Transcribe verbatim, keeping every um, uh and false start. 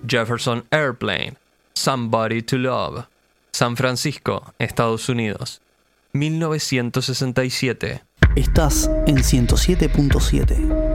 Jefferson Airplane, Somebody to Love. San Francisco, Estados Unidos, mil novecientos sesenta y siete. Estás en ciento siete punto siete.